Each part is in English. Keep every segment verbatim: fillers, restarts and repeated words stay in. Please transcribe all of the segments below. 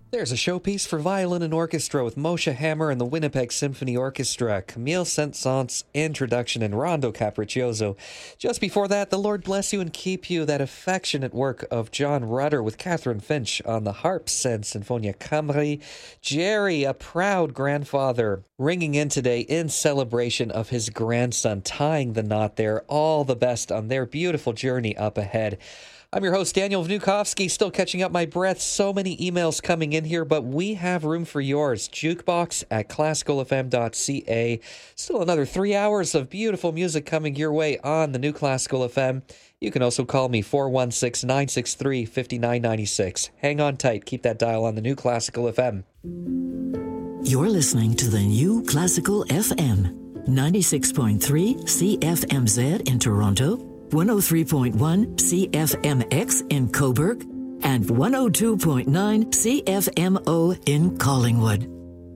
There's a showpiece for violin and orchestra with Moshe Hammer and the Winnipeg Symphony Orchestra, Camille Saint-Saëns's Introduction and Rondo Capriccioso. Just before that, The Lord Bless You and Keep You, that affectionate work of John Rutter with Catherine Finch on the harps and Sinfonia Camri. Jerry, a proud grandfather, ringing in today in celebration of his grandson, tying the knot there. All the best on their beautiful journey up ahead. I'm your host, Daniel Vnukovsky, still catching up my breath. So many emails coming in here, but we have room for yours. Jukebox at classical f m dot c a. Still another three hours of beautiful music coming your way on the new Classical F M. You can also call me, four one six, nine six three, five nine nine six. Hang on tight. Keep that dial on the new Classical F M. You're listening to the new Classical F M. ninety-six point three C F M Z in Toronto, one oh three point one C F M X in Cobourg, and one oh two point nine C F M O in Collingwood.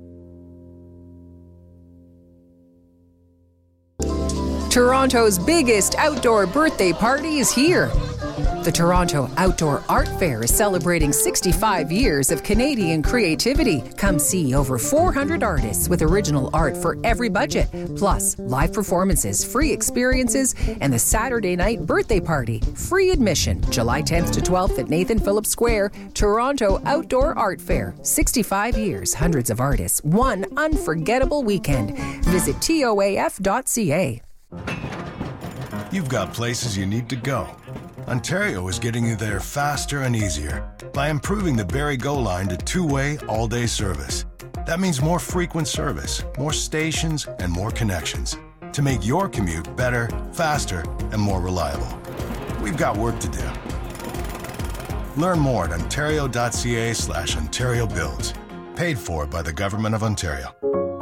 Toronto's biggest outdoor birthday party is here. The Toronto Outdoor Art Fair is celebrating sixty-five years of Canadian creativity. Come see over four hundred artists with original art for every budget, plus live performances, free experiences, and the Saturday night birthday party. Free admission, July tenth to twelfth at Nathan Phillips Square. Toronto Outdoor Art Fair. sixty-five years, hundreds of artists, one unforgettable weekend. Visit T O A F dot C A. You've got places you need to go. Ontario is getting you there faster and easier by improving the Barrie Go line to two-way, all-day service. That means more frequent service, more stations, and more connections to make your commute better, faster, and more reliable. We've got work to do. Learn more at ontario dot c a slash Ontario Builds. Paid for by the Government of Ontario.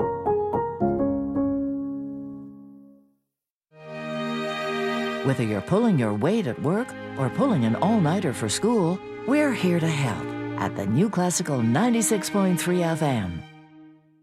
Whether you're pulling your weight at work or pulling an all-nighter for school, we're here to help at the new Classical ninety-six point three F M.